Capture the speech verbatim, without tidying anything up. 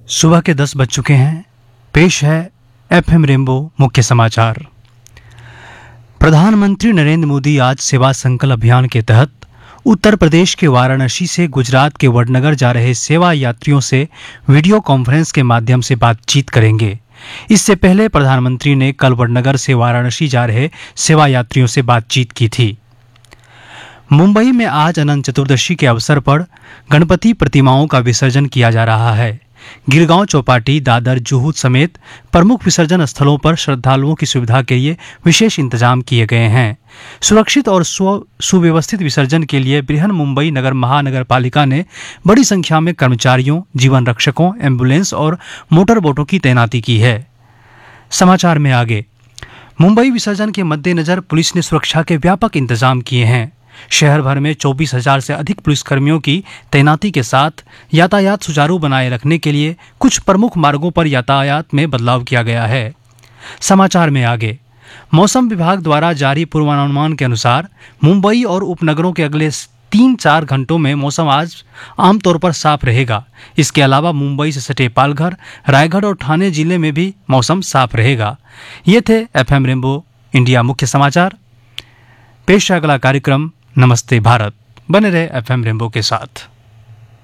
सुबह के दस बज चुके हैं। पेश है एफएम रेनबो मुख्य समाचार। प्रधानमंत्री नरेंद्र मोदी आज सेवा संकल्प अभियान के तहत उत्तर प्रदेश के वाराणसी से गुजरात के वडनगर जा रहे सेवा यात्रियों से वीडियो कॉन्फ्रेंस के माध्यम से बातचीत करेंगे। इससे पहले प्रधानमंत्री ने कल वडनगर से वाराणसी जा रहे सेवा यात्रियों से बातचीत की थी। मुंबई में आज अनंत चतुर्दशी के अवसर पर गणपति प्रतिमाओं का विसर्जन किया जा रहा है। गिरगांव, चौपाटी, दादर, जुहू समेत प्रमुख विसर्जन स्थलों पर श्रद्धालुओं की सुविधा के लिए विशेष इंतजाम किए गए हैं। सुरक्षित और सुव्यवस्थित विसर्जन के लिए बृहन मुंबई नगर महानगर पालिका ने बड़ी संख्या में कर्मचारियों, जीवन रक्षकों, एम्बुलेंस और मोटर बोटों की तैनाती की है। समाचार में आगे, मुंबई विसर्जन के मद्देनजर पुलिस ने सुरक्षा के व्यापक इंतजाम किए हैं। शहर भर में चौबीस हजार से अधिक पुलिसकर्मियों की तैनाती के साथ यातायात सुचारू बनाए रखने के लिए कुछ प्रमुख मार्गों पर यातायात में बदलाव किया गया है। समाचार में आगे, मौसम विभाग द्वारा जारी पूर्वानुमान के अनुसार मुंबई और उपनगरों के अगले तीन चार घंटों में मौसम आज आमतौर पर साफ रहेगा। इसके अलावा मुंबई से सटे पालघर, रायगढ़ और ठाणे जिले में भी मौसम साफ रहेगा। ये थे एफएम रेनबो इंडिया मुख्य समाचार। पेश है अगला कार्यक्रम नमस्ते भारत। बने रहे एफएम रेनबो के साथ।